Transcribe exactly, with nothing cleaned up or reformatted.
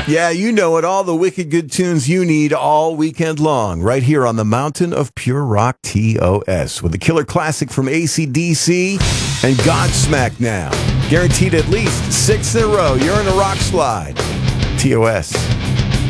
Yeah, you know it. All the wicked good tunes you need all weekend long, right here on the Mountain of Pure Rock T O S, with a killer classic from A C D C and Godsmack now. Guaranteed at least six in a row. You're in a rock slide. T O S.